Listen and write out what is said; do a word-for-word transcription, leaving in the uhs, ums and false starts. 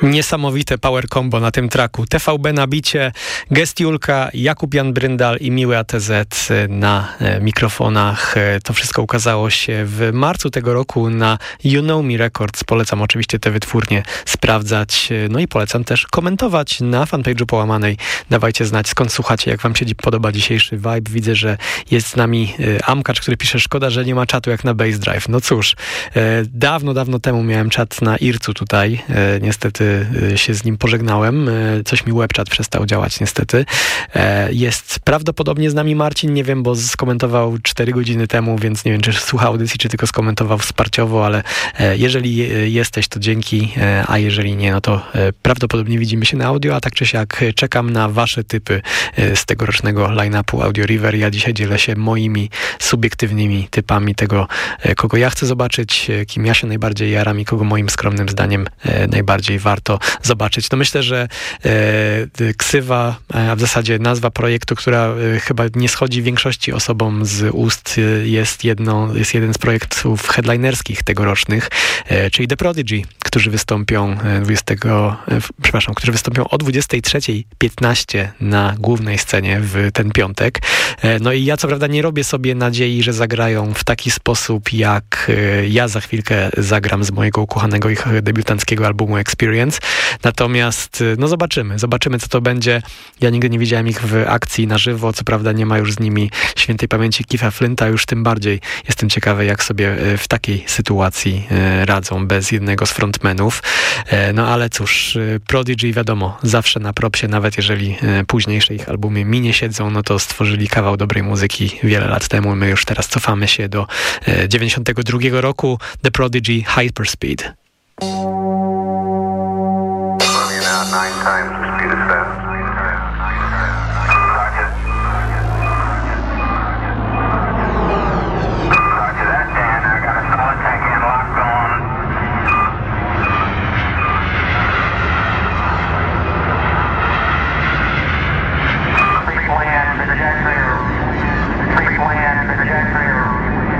Niesamowite power combo na tym tracku. T V B na bicie, Gest Julka, Jakub Jan Bryndal i Miły A T Z na e, mikrofonach. E, to wszystko ukazało się w marcu tego roku na You Know Me Records. Polecam oczywiście te wytwórnie sprawdzać. E, no i polecam też komentować na fanpage'u Połamanej. Dawajcie znać, skąd słuchacie, jak wam się podoba dzisiejszy vibe. Widzę, że jest z nami e, Amkacz, który pisze: szkoda, że nie ma czatu jak na Bass Drive. No cóż, e, dawno, dawno temu miałem czat na Ircu tutaj. E, niestety się z nim pożegnałem. Coś mi webchat przestał działać niestety. Jest prawdopodobnie z nami Marcin, nie wiem, bo skomentował cztery godziny temu, więc nie wiem, czy słucha audycji, czy tylko skomentował wsparciowo, ale jeżeli jesteś, to dzięki, a jeżeli nie, no to prawdopodobnie widzimy się na audio, a tak czy siak czekam na wasze typy z tegorocznego line-upu Audio River. Ja dzisiaj dzielę się moimi subiektywnymi typami tego, kogo ja chcę zobaczyć, kim ja się najbardziej jaram i kogo moim skromnym zdaniem najbardziej warto to zobaczyć. No myślę, że e, ksywa, a w zasadzie nazwa projektu, która e, chyba nie schodzi większości osobom z ust, e, jest, jedno, jest jeden z projektów headlinerskich tegorocznych, e, czyli The Prodigy, którzy wystąpią dwudziestego, e, przepraszam, którzy wystąpią o dwudziestej trzeciej piętnaście na głównej scenie w ten piątek. E, no i ja co prawda nie robię sobie nadziei, że zagrają w taki sposób, jak e, ja za chwilkę zagram z mojego ukochanego ich debiutanckiego albumu Experience. Natomiast, no zobaczymy, zobaczymy co to będzie. Ja nigdy nie widziałem ich w akcji na żywo, co prawda nie ma już z nimi świętej pamięci Keitha Flinta, już tym bardziej jestem ciekawy, jak sobie w takiej sytuacji radzą bez jednego z frontmenów. No ale cóż, Prodigy wiadomo, zawsze na propsie, nawet jeżeli późniejsze ich albumy mi nie siedzą, no to stworzyli kawał dobrej muzyki wiele lat temu. My już teraz cofamy się do dziewięćdziesiątego drugiego roku. The Prodigy, Hyperspeed.